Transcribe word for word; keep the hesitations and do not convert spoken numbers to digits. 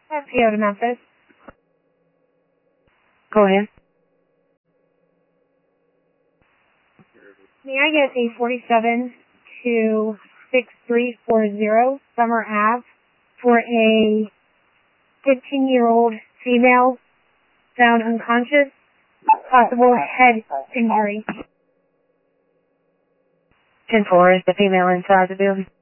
F P O to Memphis. Go ahead. May I get a forty-seven to six three four zero Summer Ave for a fifteen-year-old female found unconscious, possible head injury. ten four, is the female inside the building?